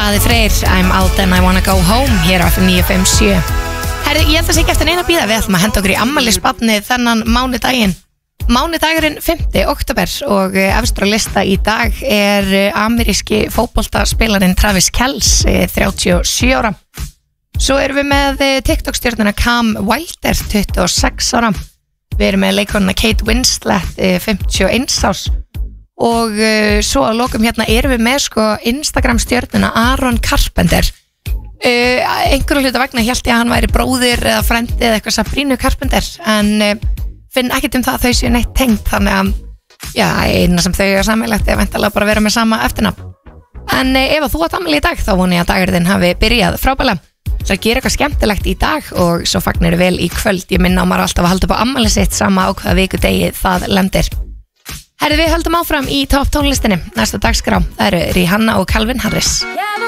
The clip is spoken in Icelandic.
Daði Freyr, I'm out and I wanna go home hér á FM 957. Herri, ég held að sé ekki eftir neina bíða, við ætlum að henda okkur í afmælisbarnið þennan mánudaginn. Mánudagurinn 5. október og efstur á lista í dag er ameríski fótboltaspilarinn Travis Kelce, 37 ára. Svo erum við með TikTok-stjörnuna Cam Wilder, 26 ára. Við erum með leikonuna Kate Winslet, 51 árs. Og svo að lokum hérna erum við með Instagram-stjörnuna Aaron Carpenter. Einhverju hluta vegna hélt ég að hann væri bróðir eða frendi eða eitthvað Sabrinu Carpenter, en finn ekkert það að þau séu neitt tengt, þannig að já, eina sem þau er sammeilegt er væntanlega bara að vera með sama eftirnafn. En ef að þú átt afmæli í dag, þá vona ég að dagurinn þinn hafi byrjað frábærlega. Það gera eitthvað skemmtilegt í dag og svo fagnir vel í kvöld. Ég minna á maður alltaf að halda upp á afmæli sitt sama á hvaða vikudegi það lendir. Herri, við höldum áfram í topp tónlistinni. Næsta dagskrá, það eru Rihanna og Calvin Harris.